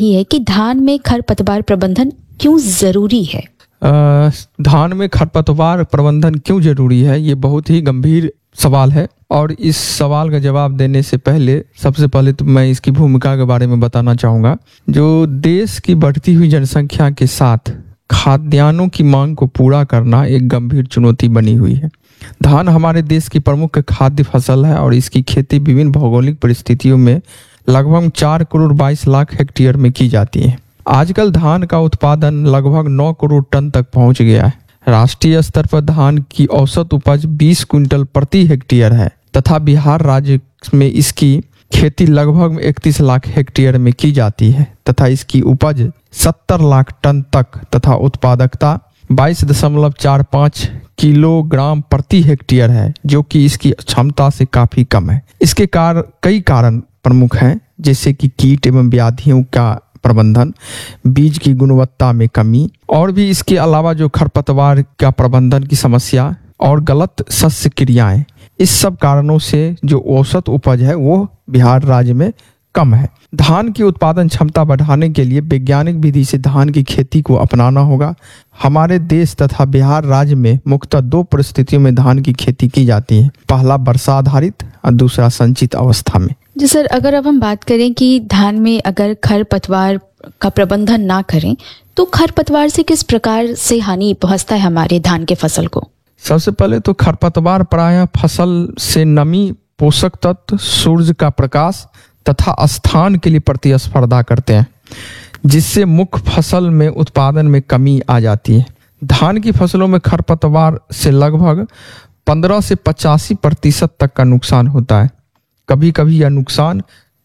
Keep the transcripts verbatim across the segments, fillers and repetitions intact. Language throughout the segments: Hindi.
यही है कि धान में खरपतवार प्रबंधन क्यों जरूरी है। आ, धान में खरपतवार प्रबंधन क्यों जरूरी है, ये बहुत ही गंभीर सवाल है। और इस सवाल का जवाब देने से पहले सबसे पहले तो मैं इसकी भूमिका के बारे में बताना चाहूँगा। जो देश की बढ़ती हुई जनसंख्या के साथ खाद्यान्नों की मांग को पूरा करना एक गंभीर चुनौती बनी हुई है। धान हमारे देश की प्रमुख खाद्य फसल है और इसकी खेती विभिन्न भौगोलिक परिस्थितियों में लगभग चार करोड़ बाईस लाख हेक्टेयर में की जाती है। आजकल धान का उत्पादन लगभग नौ करोड़ टन तक पहुंच गया है। राष्ट्रीय स्तर पर धान की औसत उपज बीस क्विंटल प्रति हेक्टेयर है तथा बिहार राज्य में इसकी खेती लगभग इकतीस लाख हेक्टेयर में की जाती है तथा इसकी उपज सत्तर लाख टन तक तथा उत्पादकता बाईस दशमलव चार पाँच किलोग्राम प्रति हेक्टेयर है, जो कि इसकी क्षमता से काफी कम है। इसके कार कई कारण प्रमुख हैं, जैसे कि कीट एवं व्याधियों का प्रबंधन, बीज की गुणवत्ता में कमी और भी इसके अलावा जो खरपतवार का प्रबंधन की समस्या और गलत शस्य क्रियाएं, इस सब कारणों से जो औसत उपज है वो बिहार राज्य में कम है। धान की उत्पादन क्षमता बढ़ाने के लिए वैज्ञानिक विधि से धान की खेती को अपनाना होगा। हमारे देश तथा बिहार राज्य में मुख्यतः दो परिस्थितियों में धान की खेती की जाती है, पहला वर्षा आधारित और दूसरा संचित अवस्था में। जी सर, अगर अब हम बात करें कि धान में अगर खरपतवार का प्रबंधन ना करें तो खरपतवार से किस प्रकार से हानि पहुंचता है हमारे धान के फसल को। सबसे पहले तो खरपतवार प्रायः फसल से नमी, पोषक तत्व, सूर्य का प्रकाश तथा स्थान के लिए प्रतिस्पर्धा करते हैं, जिससे मुख्य फसल में उत्पादन में कमी आ जाती है। धान की फसलों में खरपतवार से लगभग पंद्रह से पचासी प्रतिशत तक का नुकसान होता है। कभी कभी यह नुकसान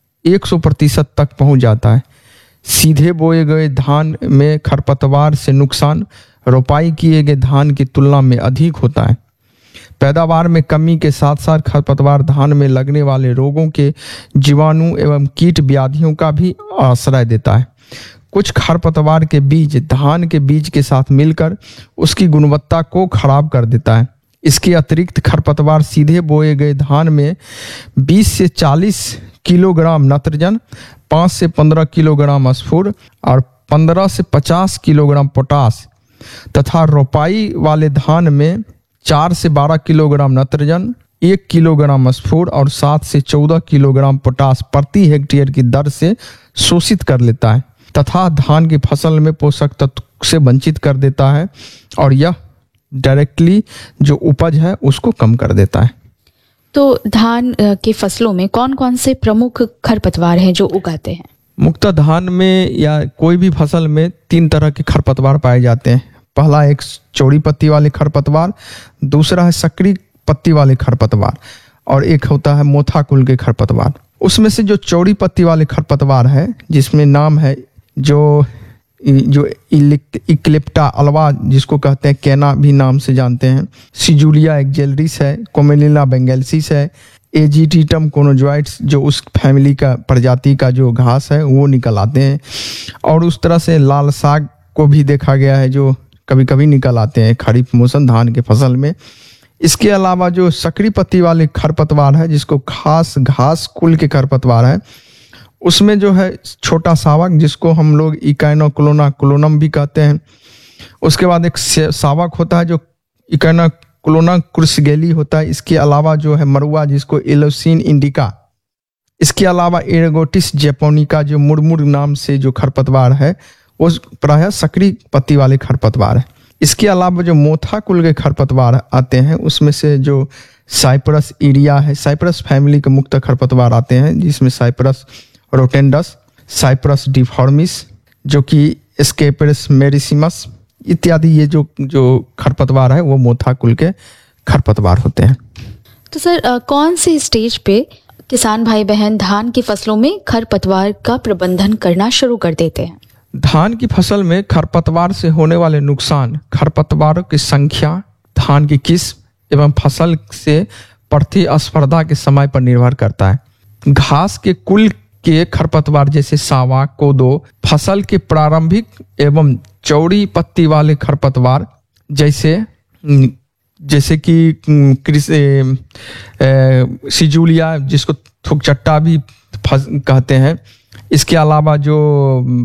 सौ प्रतिशत तक पहुंच जाता है। सीधे बोए गए धान में खरपतवार से नुकसान रोपाई किए गए धान की तुलना में अधिक होता है। पैदावार में कमी के साथ साथ खरपतवार धान में लगने वाले रोगों के जीवाणु एवं कीट व्याधियों का भी आश्रय देता है। कुछ खरपतवार के बीज धान के बीज के साथ मिलकर उसकी गुणवत्ता को खराब कर देता है। इसके अतिरिक्त खरपतवार सीधे बोए गए धान में बीस से चालीस किलोग्राम नाइट्रोजन, पाँच से पंद्रह किलोग्राम स्फुर और पंद्रह से पचास किलोग्राम पोटास तथा रोपाई वाले धान में चार से बारह किलोग्राम नाइट्रोजन, एक किलोग्राम स्फुर और सात से चौदह किलोग्राम पोटास प्रति हेक्टेयर की दर से शोषित कर लेता है तथा धान की फसल में पोषक तत्व से वंचित कर देता है और यह डायरेक्टली जो उपज है उसको कम कर देता है। तो धान के फसलों में कौन कौन से प्रमुख खरपतवार हैं जो उगाते हैं। मुख्यतः धान में या कोई भी फसल में तीन तरह के खरपतवार पाए जाते हैं। पहला एक चौड़ी पत्ती वाले खरपतवार, दूसरा है सक्रिय पत्ती वाले खरपतवार और एक होता है मोथा कुल के खरपतवार। उसमें से जो चौड़ी पत्ती वाले खरपतवार है, जिसमें नाम है जो जो इक्लिप्टा अल्वा, जिसको कहते हैं केना भी नाम से जानते हैं, सिजुलिया एक्जेलरिस है, कोमेलिना बेंगेलसिस है, एजीटिटम कोनोजॉइड्स जो उस फैमिली का प्रजाति का जो घास है वो निकल आते हैं। और उस तरह से लाल साग को भी देखा गया है जो कभी कभी निकल आते हैं खरीफ मौसम धान के फसल में। इसके अलावा जो सक्रिय पत्ती वाले खरपतवार है, जिसको खास घास कुल के खरपतवार है, उसमें जो है छोटा सावक, जिसको हम लोग इकाइनोक्लोना क्लोनम भी कहते हैं। उसके बाद एक सावक होता है जो इकाइनोक्लोना क्रुसगेली होता है। इसके अलावा जो है मरुआ, जिसको एलोसिन इंडिका। इसके अलावा एरगोटिस जैपोनिका जो मुड़मुड़ नाम से जो खरपतवार है वो प्रायः सक्रिय पत्ती वाले खरपतवार है। इसके अलावा जो मोथा कुल के खरपतवार आते हैं उसमें से जो साइप्रस इरिया है, साइप्रस फैमिली के मुक्त खरपतवार आते हैं, जिसमें साइप्रस रोटेंडस, साइप्रस डिफॉर्मिस, जो कि स्केपरस मेरिसिमस इत्यादि, ये जो जो खरपतवार है वो मोथा कुल के खरपतवार होते हैं। तो सर आ, कौन सी स्टेज पे किसान भाई बहन धान की फसलों में खरपतवार का प्रबंधन करना शुरू कर देते हैं। धान की फसल में खरपतवार से होने वाले नुकसान खरपतवारों की संख्या, धान की किस्म एवं फसल से प्रतिस्पर्धा के समय पर निर्भर करता है। घास के कुल के खरपतवार जैसे सावा, कोदो, फसल के प्रारंभिक एवं चौड़ी पत्ती वाले खरपतवार जैसे जैसे कि सिजुलिया, जिसको थुकचट्टा भी कहते हैं। इसके अलावा जो